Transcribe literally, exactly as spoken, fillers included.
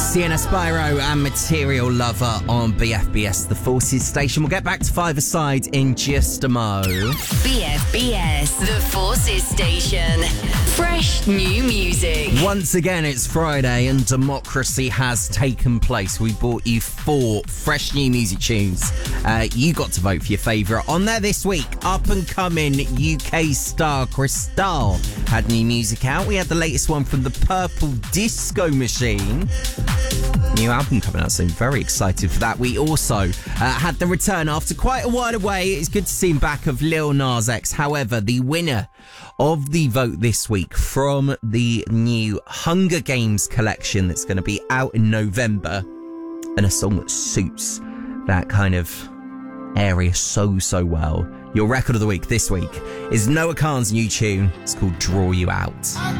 Sienna Spyro and Material Lover on B F B S, the Forces Station. We'll get back to Five Aside in just a mo. B F B S, the Forces Station. Fresh new music. Once again, it's Friday and democracy has taken place. We brought you four fresh new music tunes. Uh, you got to vote for your favourite. On there this week, up-and-coming U K star Krystal had new music out. We had the latest one from the Purple Disco Machine. New album coming out soon. Very excited for that. We also uh, had the return after quite a while away. It's good to see him back of Lil Nas X. However, the winner of the vote this week from the new Hunger Games collection that's going to be out in November, and a song that suits that kind of area so, so well. Your record of the week this week is Noah Kahan's new tune. It's called Draw You Out.